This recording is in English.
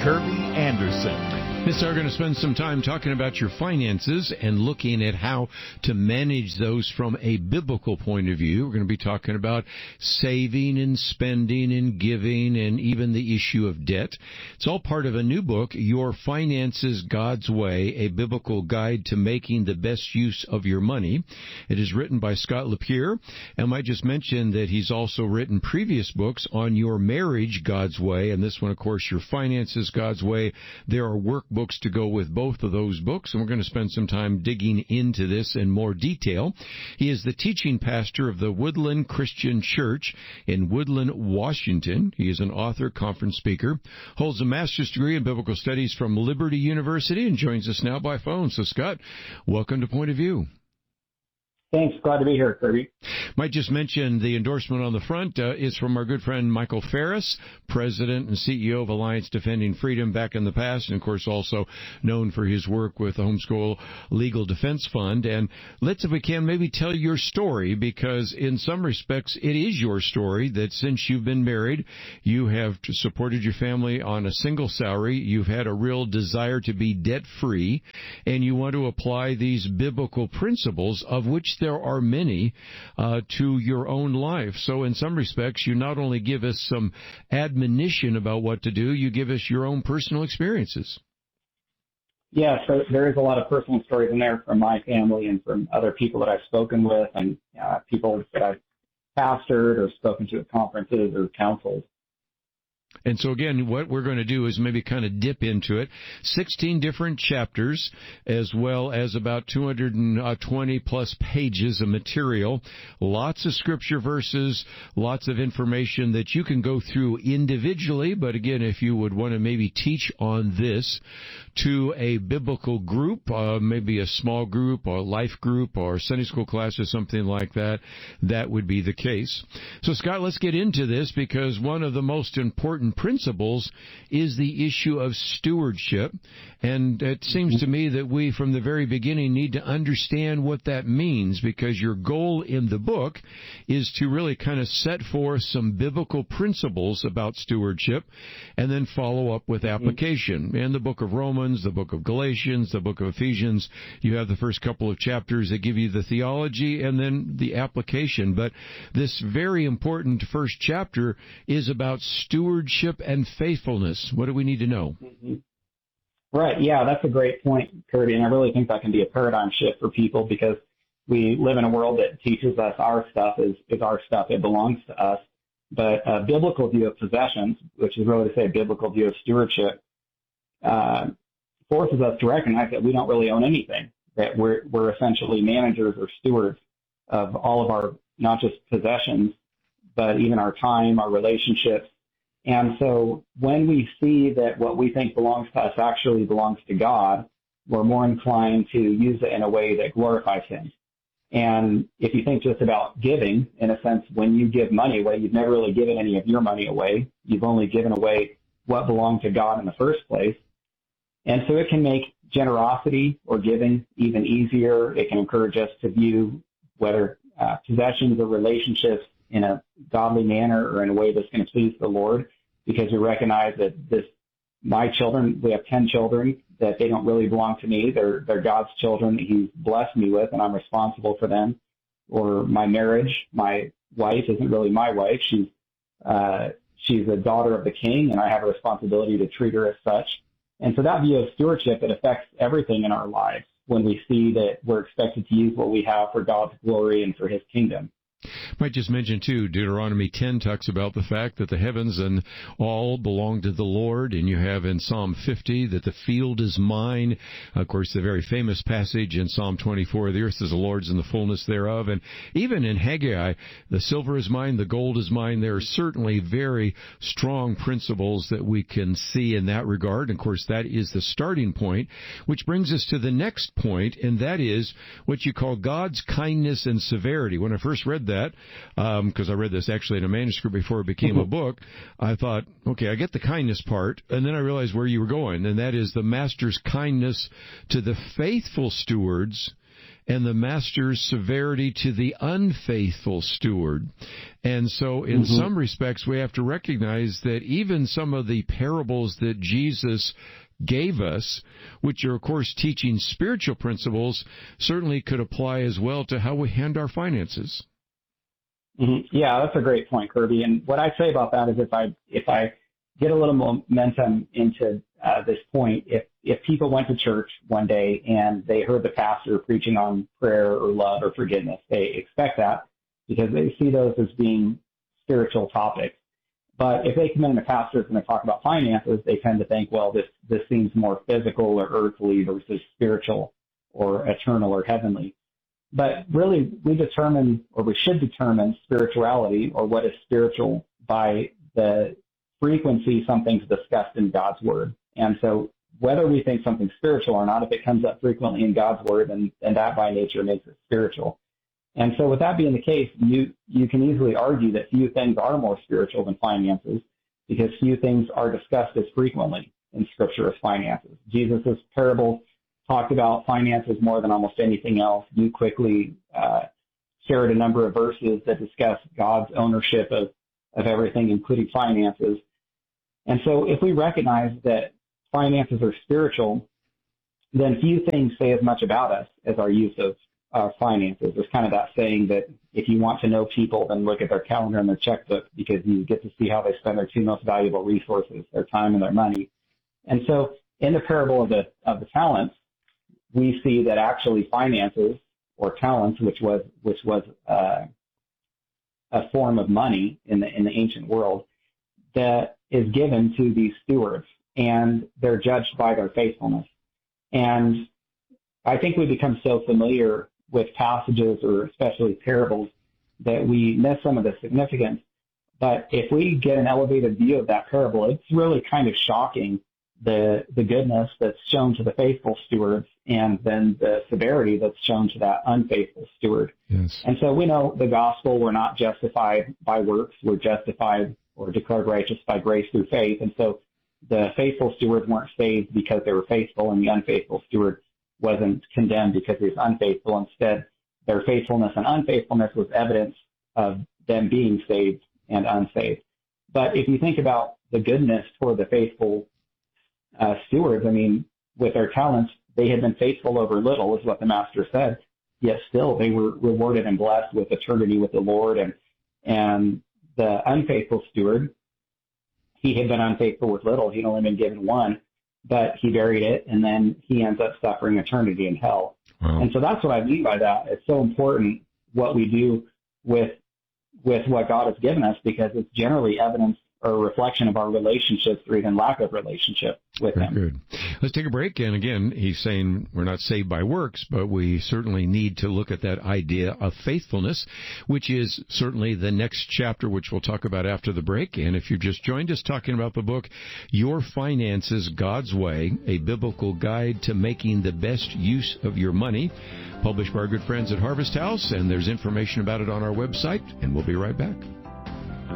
Kirby Anderson. Yes, we're going to spend some time talking about your finances and looking at how to manage those from a biblical point of view. We're going to be talking about saving and spending and giving and even the issue of debt. It's all part of a new book, Your Finances God's Way, a biblical guide to making the best use of your money. It is written by Scott LaPierre. And I might just mention that he's also written previous books on your marriage God's Way, and this one, of course, Your Finances God's Way. There are workbooks to go with both of those books, and we're going to spend some time digging into this in more detail. He is the teaching pastor of the Woodland Christian Church in Woodland, Washington. He is an author, conference speaker, holds a master's degree in biblical studies from Liberty University, and joins us now by phone. So, Scott, welcome to Point of View. Thanks. Glad to be here, Kirby. Might just mention the endorsement on the front is from our good friend Michael Ferris, President and CEO of Alliance Defending Freedom back in the past, and of course also known for his work with the Homeschool Legal Defense Fund. And let's, if we can, maybe tell your story, because in some respects it is your story that since you've been married, you have supported your family on a single salary, you've had a real desire to be debt-free, and you want to apply these biblical principles, of which there are many, to your own life. So in some respects, you not only give us some admonition about what to do, you give us your own personal experiences. Yeah, so there is a lot of personal stories in there from my family and from other people that I've spoken with and people that I've pastored or spoken to at conferences or councils. And so, again, what we're going to do is maybe kind of dip into it. 16 different chapters, as well as about 220-plus pages of material, lots of scripture verses, lots of information that you can go through individually. But, again, if you would want to maybe teach on this to a biblical group, maybe a small group or life group or Sunday school class or something like that, that would be the case. So, Scott, let's get into this, because one of the most important principles is the issue of stewardship. And it seems to me that we, from the very beginning, need to understand what that means, because your goal in the book is to really kind of set forth some biblical principles about stewardship and then follow up with application. In the book of Romans, the book of Galatians, the book of Ephesians, you have the first couple of chapters that give you the theology and then the application. But this very important first chapter is about stewardship and faithfulness. What do we need to know? Mm-hmm. Right. Yeah, that's a great point, Kirby. And I really think that can be a paradigm shift for people, because we live in a world that teaches us our stuff is our stuff. It belongs to us. But a biblical view of possessions, which is really to say a biblical view of stewardship, forces us to recognize that we don't really own anything, that we're essentially managers or stewards of all of our, not just possessions, but even our time, our relationships. And so when we see that what we think belongs to us actually belongs to God, we're more inclined to use it in a way that glorifies Him. And if you think just about giving, in a sense, when you give money away, you've never really given any of your money away. You've only given away what belonged to God in the first place. And so it can make generosity or giving even easier. It can encourage us to view whether possessions or relationships in a godly manner or in a way that's going to please the Lord, because we recognize that my children, we have 10 children, that they don't really belong to me. They're God's children that He's blessed me with, and I'm responsible for them. Or my marriage, my wife isn't really my wife. She's a daughter of the King, and I have a responsibility to treat her as such. And so that view of stewardship, it affects everything in our lives when we see that we're expected to use what we have for God's glory and for His kingdom. Might just mention, too, Deuteronomy 10 talks about the fact that the heavens and all belong to the Lord, and you have in Psalm 50 that the field is mine. Of course, the very famous passage in Psalm 24, the earth is the Lord's and the fullness thereof. And even in Haggai, the silver is mine, the gold is mine. There are certainly very strong principles that we can see in that regard. And of course, that is the starting point, which brings us to the next point, and that is what you call God's kindness and severity. When I first read that, because I read this actually in a manuscript before it became a book, I thought, okay, I get the kindness part, and then I realized where you were going, and that is the master's kindness to the faithful stewards and the master's severity to the unfaithful steward. And so in some respects, we have to recognize that even some of the parables that Jesus gave us, which are, of course, teaching spiritual principles, certainly could apply as well to how we handle our finances. Yeah, that's a great point, Kirby. And what I say about that is if I get a little momentum into this point, if people went to church one day and they heard the pastor preaching on prayer or love or forgiveness, they expect that because they see those as being spiritual topics. But if they come in and the pastor is going to talk about finances, they tend to think, well, this seems more physical or earthly versus spiritual or eternal or heavenly. But really, we should determine spirituality or what is spiritual by the frequency something's discussed in God's Word. And so whether we think something's spiritual or not, if it comes up frequently in God's Word, then that by nature makes it spiritual. And so with that being the case, you can easily argue that few things are more spiritual than finances because few things are discussed as frequently in Scripture as finances. Jesus' parables talked about finances more than almost anything else. You quickly shared a number of verses that discuss God's ownership of everything, including finances. And so if we recognize that finances are spiritual, then few things say as much about us as our use of finances. There's kind of that saying that if you want to know people, then look at their calendar and their checkbook because you get to see how they spend their two most valuable resources, their time and their money. And so in the parable of the talents, we see that actually finances or talents, which was a form of money in the ancient world, that is given to these stewards, and they're judged by their faithfulness. And I think we become so familiar with passages or especially parables that we miss some of the significance. But if we get an elevated view of that parable, it's really kind of shocking the goodness that's shown to the faithful stewards and then the severity that's shown to that unfaithful steward. Yes. And so we know the gospel, we're not justified by works, we're justified or declared righteous by grace through faith. And so the faithful stewards weren't saved because they were faithful, and the unfaithful steward wasn't condemned because he was unfaithful. Instead, their faithfulness and unfaithfulness was evidence of them being saved and unsaved. But if you think about the goodness toward the faithful stewards, I mean, with their talents, they had been faithful over little, is what the master said, yet still they were rewarded and blessed with eternity with the Lord. And the unfaithful steward, he had been unfaithful with little. He'd only been given one, but he buried it, and then he ends up suffering eternity in hell. Wow. And so that's what I mean by that. It's so important what we do with what God has given us, because it's generally evidence or a reflection of our relationships or even lack of relationship with Him. Good. Let's take a break. And again, he's saying we're not saved by works, but we certainly need to look at that idea of faithfulness, which is certainly the next chapter, which we'll talk about after the break. And if you've just joined us, talking about the book, Your Finances God's Way, a biblical guide to making the best use of your money, published by our good friends at Harvest House. And there's information about it on our website, and we'll be right back.